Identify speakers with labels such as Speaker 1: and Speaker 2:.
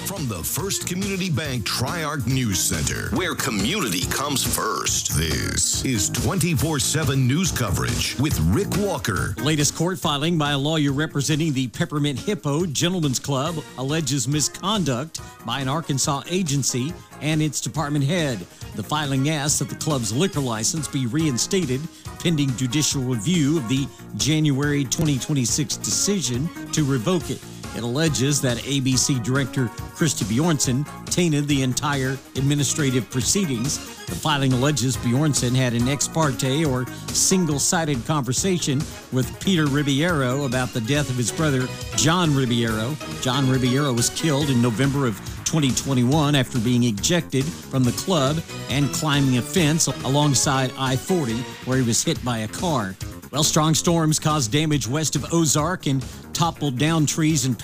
Speaker 1: From the First Community Bank Tri-Arc News Center, where community comes first. This is 24/7 news coverage with Rick Walker.
Speaker 2: Latest court filing by a lawyer representing the Peppermint Hippo Gentlemen's Club alleges misconduct by an Arkansas agency and its department head. The filing asks that the club's liquor license be reinstated pending judicial review of the January 2026 decision to revoke it. It alleges that ABC Director Christy Bjornson tainted the entire administrative proceedings. The filing alleges Bjornson had an ex parte or single-sided conversation with Peter Ribeiro about the death of his brother, John Ribeiro. John Ribeiro was killed in November of 2021 after being ejected from the club and climbing a fence alongside I-40 where he was hit by a car. Well, strong storms caused damage west of Ozark and toppled down trees and